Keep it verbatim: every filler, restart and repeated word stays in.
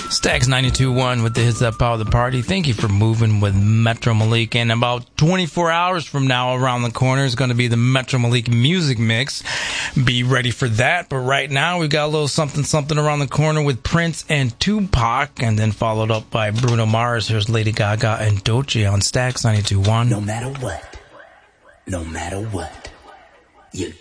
Stax ninety-two point one with the hits that power the party. Thank you for moving with Metro Malik. And about twenty-four hours from now, around the corner, is going to be the Metro Malik Music Mix. Be ready for that. But right now, we've got a little something something around the corner with Prince and Tupac, and then followed up by Bruno Mars. Here's Lady Gaga and Doechii on Stax ninety-two point one. No matter what, no matter what, you